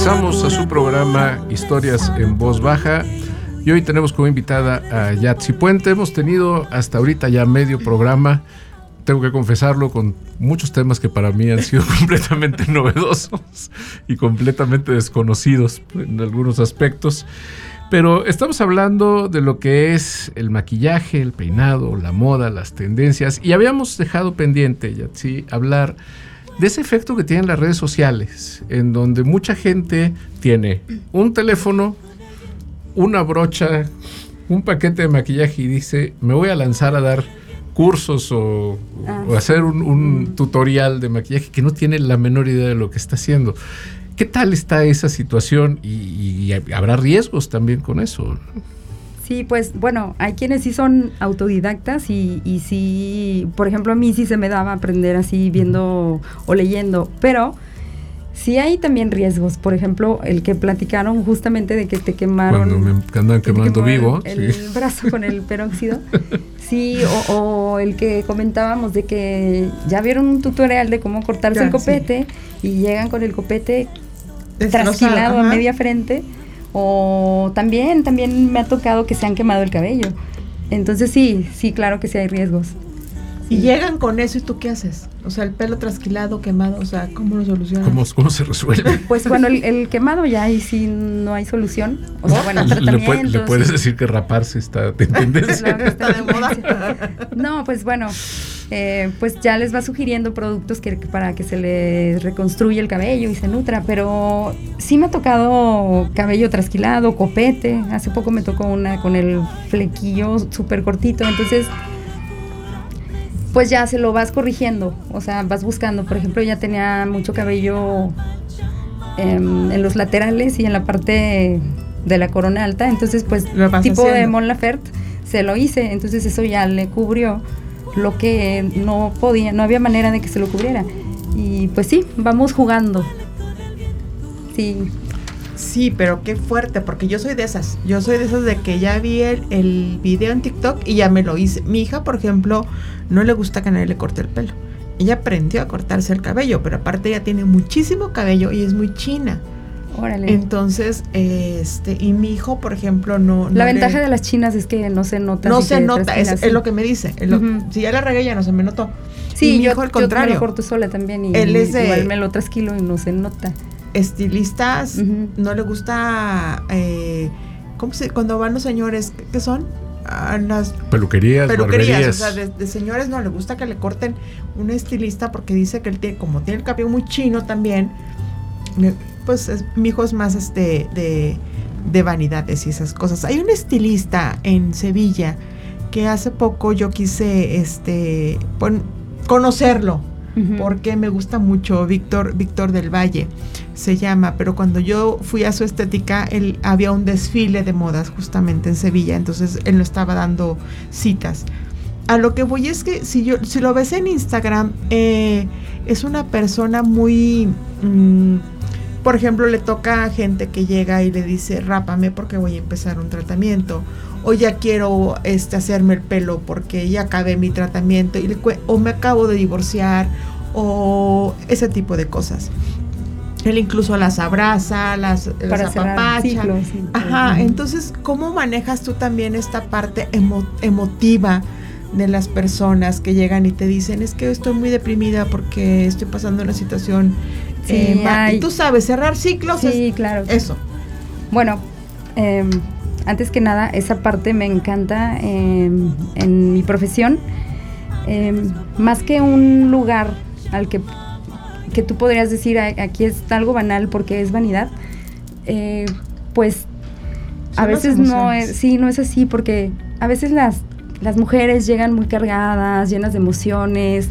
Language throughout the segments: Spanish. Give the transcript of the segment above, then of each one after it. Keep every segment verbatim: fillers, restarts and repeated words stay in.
Regresamos a su programa Historias en Voz Baja y hoy tenemos como invitada a Yatsi Puente. Hemos tenido hasta ahorita ya medio programa, tengo que confesarlo, con muchos temas que para mí han sido completamente novedosos y completamente desconocidos en algunos aspectos. Pero estamos hablando de lo que es el maquillaje, el peinado, la moda, las tendencias, y habíamos dejado pendiente, Yatsi, hablar de ese efecto que tienen las redes sociales, en donde mucha gente tiene un teléfono, una brocha, un paquete de maquillaje y dice, me voy a lanzar a dar cursos o, ah, o hacer un, un tutorial de maquillaje, que no tiene la menor idea de lo que está haciendo. ¿Qué tal está esa situación? Y, y, y habrá riesgos también con eso. Sí, pues bueno, hay quienes sí son autodidactas y, y sí, por ejemplo, a mí sí se me daba aprender así viendo o leyendo, pero sí hay también riesgos. Por ejemplo, el que platicaron justamente de que te quemaron. Cuando me andan quemando vivo. El sí. brazo con el peróxido. Sí, o, o el que comentábamos de que ya vieron un tutorial de cómo cortarse ya, el copete sí. y llegan con el copete trasquilado a media frente. O también, también me ha tocado que se han quemado el cabello. Entonces sí, sí, claro que sí hay riesgos. Y sí. llegan con eso, ¿y tú qué haces? O sea, el pelo trasquilado, quemado, o sea, ¿cómo lo solucionas? ¿Cómo, cómo se resuelve? Pues bueno, el, el quemado ya ahí sí no hay solución. O sea, bueno, tratamientos. ¿Le, puede, ¿Le puedes decir que raparse está de tendencia? Claro, está de moda. No, pues bueno, eh, pues ya les va sugiriendo productos que, que para que se les reconstruya el cabello y se nutra, pero sí me ha tocado cabello trasquilado, copete. Hace poco me tocó una con el flequillo súper cortito, entonces pues ya se lo vas corrigiendo, o sea, vas buscando. Por ejemplo, ya tenía mucho cabello eh, en los laterales y en la parte de la corona alta, entonces pues tipo haciendo. De Mon Laferte se lo hice, entonces eso ya le cubrió lo que no podía, no había manera de que se lo cubriera. Y pues sí, vamos jugando. Sí. Sí, pero qué fuerte, porque yo soy de esas, yo soy de esas de que ya vi el, el video en TikTok y ya me lo hice. Mi hija, por ejemplo, no le gusta que nadie le corte el pelo. Ella aprendió a cortarse el cabello, pero aparte ella tiene muchísimo cabello y es muy china. Órale. Entonces, este, y mi hijo, por ejemplo, no... La no ventaja le, de las chinas es que no se nota. No si se nota, es, es lo que me dice. Es lo, uh-huh. Si ya la regué ya no se me notó. Sí, y mi yo, hijo al contrario. Yo me lo corto sola también y él es de, igual me lo trasquilo y no se nota. Estilistas, uh-huh. no le gusta, eh, ¿cómo se, cuando van los señores, qué son? A las peluquerías, peluquerías, barberías. O sea, de, de señores no le gusta que le corten un estilista porque dice que él tiene, como tiene el cabello muy chino también, pues es, mi hijo es más este de, de vanidades y esas cosas. Hay un estilista en Sevilla que hace poco yo quise este pon, conocerlo. Uh-huh. Porque me gusta mucho, Víctor, Víctor del Valle se llama, pero cuando yo fui a su estética, él había un desfile de modas justamente en Sevilla, entonces él no estaba dando citas. A lo que voy es que si yo si lo ves en Instagram, eh, es una persona muy, mmm, por ejemplo, le toca a gente que llega y le dice, rápame porque voy a empezar un tratamiento, o ya quiero este, hacerme el pelo porque ya acabé mi tratamiento, y le, o me acabo de divorciar, o ese tipo de cosas. Él incluso las abraza, las, las apapacha. Ciclos, sí. Ajá, uh-huh. Entonces, ¿cómo manejas tú también esta parte emo, emotiva de las personas que llegan y te dicen, es que estoy muy deprimida porque estoy pasando una situación sí, eh, hay, y tú sabes, cerrar ciclos sí, es claro. Eso. Bueno, eh, antes que nada, esa parte me encanta eh, en mi profesión. Eh, más que un lugar al que, que tú podrías decir, aquí es algo banal porque es vanidad, eh, pues a Son veces no es, sí, no es así, porque a veces las, las mujeres llegan muy cargadas, llenas de emociones,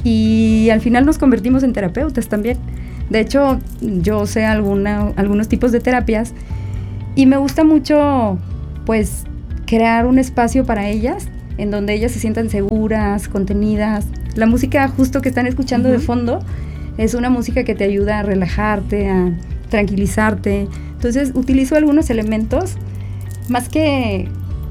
y al final nos convertimos en terapeutas también. De hecho, yo sé alguna, algunos tipos de terapias y me gusta mucho, pues, crear un espacio para ellas en donde ellas se sientan seguras, contenidas. La música justo que están escuchando uh-huh. de fondo es una música que te ayuda a relajarte, a tranquilizarte. Entonces, utilizo algunos elementos más que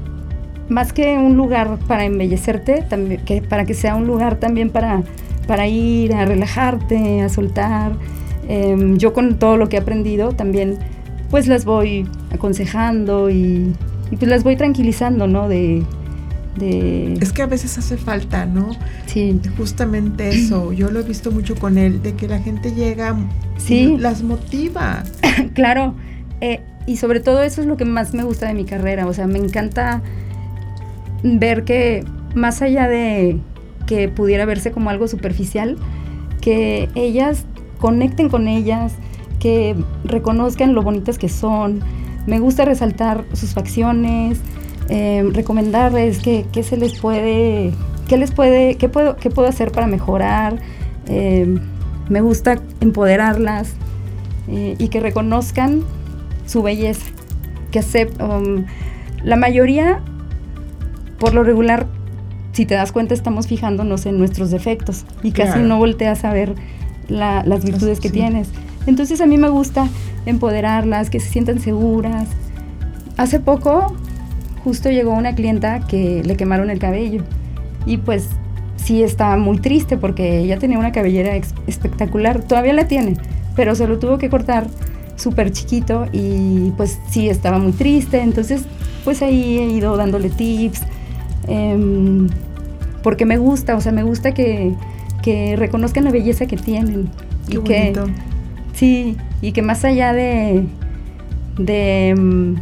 más que un lugar para embellecerte, también, que para que sea un lugar también para, para ir a relajarte, a soltar. Eh, yo con todo lo que he aprendido también pues las voy aconsejando y, y pues las voy tranquilizando, ¿no? De, de... Es que a veces hace falta, ¿no? Sí. Justamente eso, yo lo he visto mucho con él, de que la gente llega sí. y las motiva. Claro, eh, y sobre todo eso es lo que más me gusta de mi carrera, o sea, me encanta ver que más allá de que pudiera verse como algo superficial, que ellas conecten con ellas, que reconozcan lo bonitas que son. Me gusta resaltar sus facciones, eh, recomendarles qué, qué se les puede, qué les puede, qué puedo, qué puedo hacer para mejorar. Eh, me gusta empoderarlas eh, y que reconozcan su belleza, que acepten. Um, la mayoría, por lo regular, si te das cuenta, estamos fijándonos en nuestros defectos y casi claro. no volteas a ver la, las virtudes que sí. tienes. Entonces a mí me gusta empoderarlas, que se sientan seguras. Hace poco justo llegó una clienta que le quemaron el cabello y pues sí estaba muy triste porque ella tenía una cabellera ex- espectacular, todavía la tiene, pero se lo tuvo que cortar súper chiquito y pues sí estaba muy triste. Entonces pues ahí he ido dándole tips, eh, porque me gusta, o sea, me gusta que, que reconozcan la belleza que tienen. Qué y bonito. que sí, y que más allá de, de um,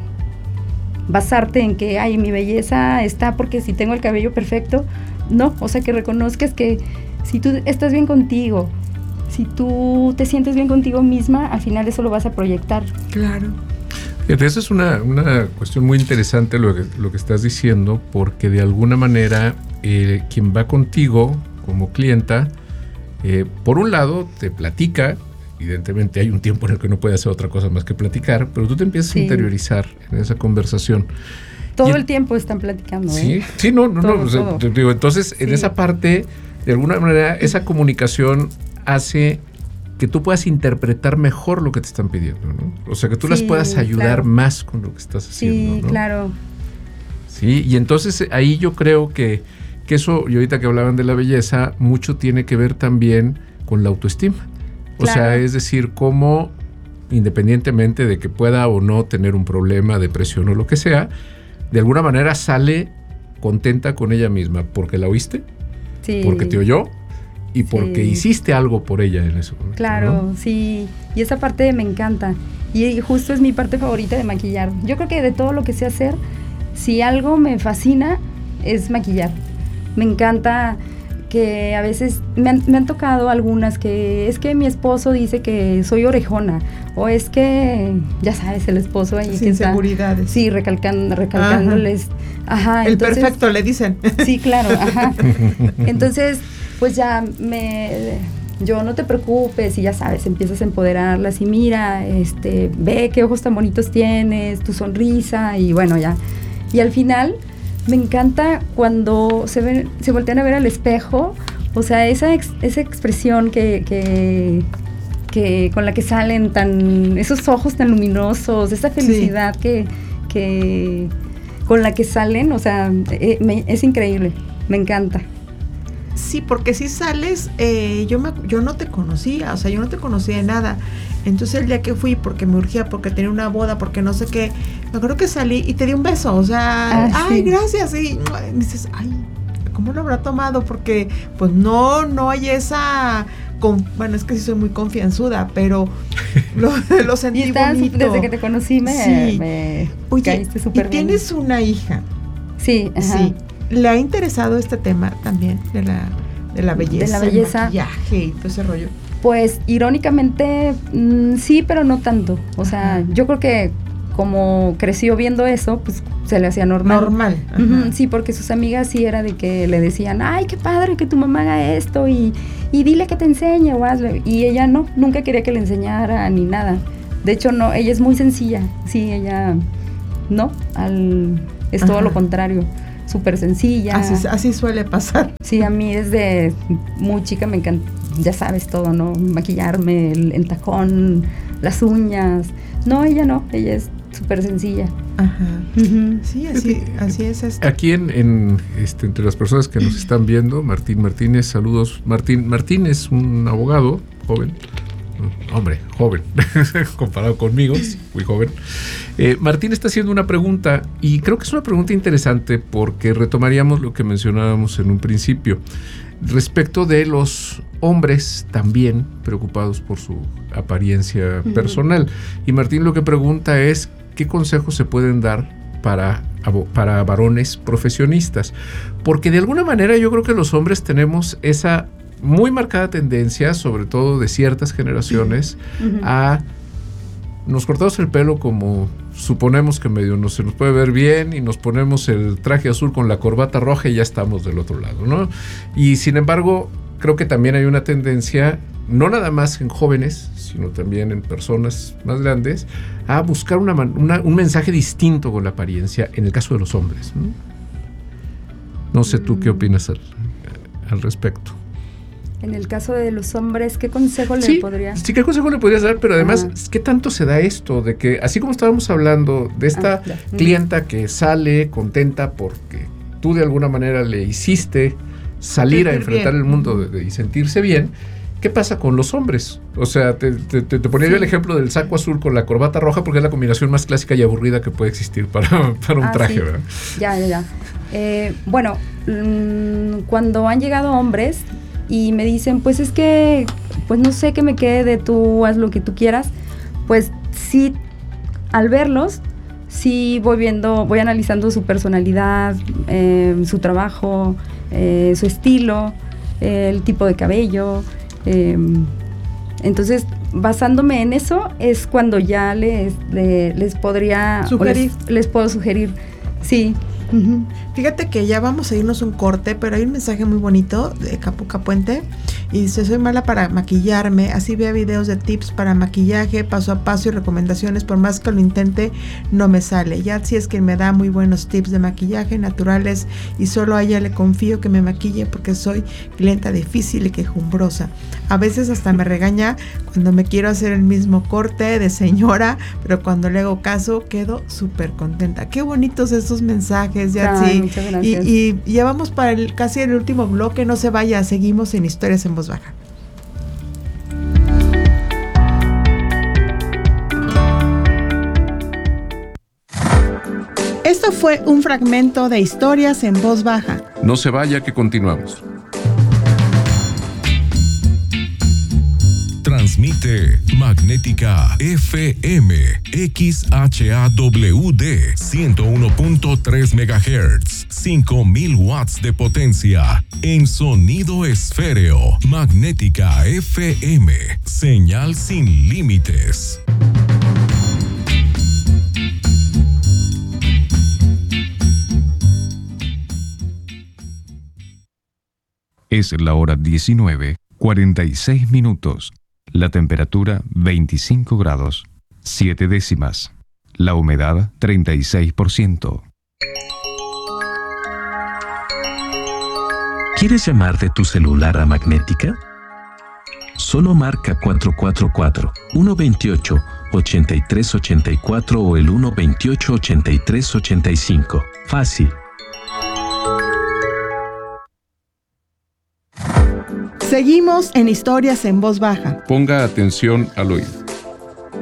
basarte en que, ay, mi belleza está porque si tengo el cabello perfecto, no, o sea, que reconozcas que si tú estás bien contigo, si tú te sientes bien contigo misma, al final eso lo vas a proyectar. Claro. Eso es una, una cuestión muy interesante lo que, lo que estás diciendo, porque de alguna manera eh, quien va contigo como clienta, eh, por un lado te platica. Evidentemente hay un tiempo en el que no puede hacer otra cosa más que platicar, pero tú te empiezas sí. a interiorizar en esa conversación. Todo y, el tiempo están platicando. Sí, ¿eh? sí, no, no, todo, no. O sea, te digo, entonces, sí. en esa parte, de alguna manera, esa comunicación hace que tú puedas interpretar mejor lo que te están pidiendo, ¿no? O sea, que tú sí, las puedas ayudar claro. más con lo que estás haciendo, sí, ¿no? claro. Sí, y entonces ahí yo creo que, que eso, y ahorita que hablaban de la belleza, mucho tiene que ver también con la autoestima. O claro. sea, es decir, cómo, independientemente de que pueda o no tener un problema, depresión o lo que sea, de alguna manera sale contenta con ella misma, porque la oíste, sí. porque te oyó y porque sí. hiciste algo por ella en eso. Claro, ¿no? sí. Y esa parte me encanta. Y justo es mi parte favorita de maquillar. Yo creo que de todo lo que sé hacer, si algo me fascina, es maquillar. Me encanta... que a veces me han, me han tocado algunas que es que mi esposo dice que soy orejona o es que, ya sabes, el esposo ahí sin seguridades. Sí, recalcando, recalcándoles. Ajá, el entonces, perfecto, le dicen. Sí, claro, ajá. Entonces, pues ya me... Yo no te preocupes y ya sabes, empiezas a empoderarlas y mira, este, ve qué ojos tan bonitos tienes, tu sonrisa y bueno, ya. Y al final... Me encanta cuando se ven, se voltean a ver al espejo, o sea, esa ex, esa expresión que, que, que con la que salen tan, esos ojos tan luminosos, esa felicidad sí. que, que con la que salen, o sea, eh, me, es increíble, me encanta. Sí, porque si sales, eh, yo, me, yo no te conocía, o sea, yo no te conocía de nada. Entonces el día que fui, porque me urgía, porque tenía una boda, porque no sé qué, me acuerdo que salí y te di un beso, o sea, ah, ay, sí. gracias, y dices, ay, ¿cómo lo habrá tomado? Porque, pues no, no hay esa, con, bueno, es que sí soy muy confianzuda, pero lo, lo sentí y estás, bonito. Desde que te conocí me, sí. me Oye, caíste súper bien. Y tienes una hija. Sí, ajá. Sí. ¿Le ha interesado este tema también de la, de la belleza? De la belleza. El maquillaje y todo ese rollo. Pues irónicamente mmm, sí, pero no tanto. O sea, ajá. yo creo que como creció viendo eso, pues se le hacía normal. Normal. Uh-huh, sí, porque sus amigas sí era de que le decían, ay, qué padre que tu mamá haga esto y, y dile que te enseñe o hazlo. Y ella no, nunca quería que le enseñara ni nada. De hecho, no, ella es muy sencilla. Sí, ella no, al, es ajá. todo lo contrario. Súper sencilla. Así, así suele pasar. Sí, a mí desde muy chica me encanta, ya sabes todo, ¿no? Maquillarme, el, el tacón, las uñas. No, ella no, ella es súper sencilla. Ajá. Uh-huh. Sí, así, así es esto. Aquí en, en este, entre las personas que nos están viendo, Martín Martínez, saludos. Martín Martín es un abogado joven, hombre, joven, comparado conmigo, muy joven. Eh, Martín está haciendo una pregunta y creo que es una pregunta interesante porque retomaríamos lo que mencionábamos en un principio respecto de los hombres también preocupados por su apariencia uh-huh. personal. Y Martín lo que pregunta es ¿qué consejos se pueden dar para, para varones profesionistas? Porque de alguna manera yo creo que los hombres tenemos esa muy marcada tendencia, sobre todo de ciertas generaciones, uh-huh. a nos cortamos el pelo como suponemos que medio no se nos puede ver bien y nos ponemos el traje azul con la corbata roja y ya estamos del otro lado, ¿no? Y sin embargo, creo que también hay una tendencia, no nada más en jóvenes, sino también en personas más grandes, a buscar una, una, un mensaje distinto con la apariencia en el caso de los hombres, ¿no? No sé tú qué opinas al, al respecto. En el caso de los hombres, ¿qué consejo sí, le podría? Sí, ¿qué consejo le podrías dar? Pero además, ah. ¿qué tanto se da esto? De que, así como estábamos hablando de esta ah, clienta que sale contenta porque tú de alguna manera le hiciste salir a enfrentar bien. el mundo de, de, y sentirse bien, ¿qué pasa con los hombres? O sea, te, te, te ponía sí. yo el ejemplo del saco azul con la corbata roja porque es la combinación más clásica y aburrida que puede existir para, para un ah, traje, sí. ¿verdad? Ya, ya, ya. Eh, bueno, mmm, cuando han llegado hombres y me dicen, pues es que, pues no sé qué me quede, tú haz lo que tú quieras, pues sí, al verlos, sí voy viendo, voy analizando su personalidad, eh, su trabajo, eh, su estilo, eh, el tipo de cabello, eh, entonces basándome en eso es cuando ya les, les, les podría, sugerir. Les, les puedo sugerir, sí. Uh-huh. Fíjate que ya vamos a irnos un corte, pero hay un mensaje muy bonito de Capuca Puente y dice, soy mala para maquillarme, así vea videos de tips para maquillaje, paso a paso y recomendaciones, por más que lo intente, no me sale. Ya si es que me da muy buenos tips de maquillaje naturales y solo a ella le confío que me maquille porque soy clienta difícil y quejumbrosa. A veces hasta me regaña cuando me quiero hacer el mismo corte de señora, pero cuando le hago caso quedo súper contenta. Qué bonitos estos mensajes, Yatsi. Muchas gracias. Y, y ya vamos para el, casi el último bloque, no se vaya, seguimos en Historias en Voz Baja. Esto fue un fragmento de Historias en Voz Baja. No se vaya, que continuamos. Transmite Magnética F M X H A W D ciento uno punto tres megahertz, cinco mil watts de potencia en sonido esféreo. Magnética F M, señal sin límites. Es la hora diecinueve, cuarenta y seis minutos. La temperatura veinticinco grados, siete décimas. La humedad treinta y seis por ciento. ¿Quieres llamar de tu celular a Magnética? Solo marca cuatro cuatro cuatro, uno dos ocho, ocho tres ocho cuatro o el uno dos ocho, ocho tres ocho cinco. Fácil. Seguimos en Historias en Voz Baja. Ponga atención al oído.